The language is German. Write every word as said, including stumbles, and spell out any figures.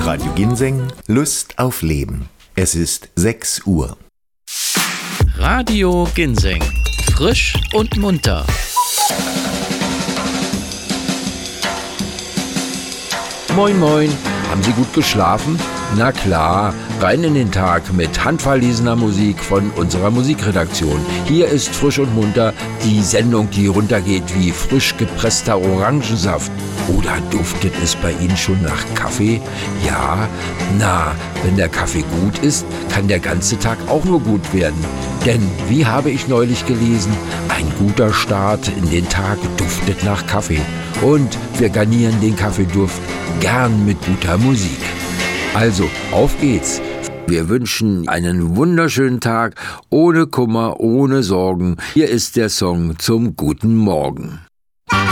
Radio Ginseng, Lust auf Leben. Es ist sechs Uhr. Radio Ginseng. Frisch und munter. Moin moin, haben Sie gut geschlafen? Na klar, rein in den Tag mit handverlesener Musik von unserer Musikredaktion. Hier ist Frisch und munter, die Sendung, die runtergeht wie frisch gepresster Orangensaft. Oder duftet es bei Ihnen schon nach Kaffee? Ja, na, wenn der Kaffee gut ist, kann der ganze Tag auch nur gut werden. Denn, wie habe ich neulich gelesen, ein guter Start in den Tag duftet nach Kaffee. Und wir garnieren den Kaffeeduft gern mit guter Musik. Also, auf geht's. Wir wünschen einen wunderschönen Tag, ohne Kummer, ohne Sorgen. Hier ist der Song zum guten Morgen.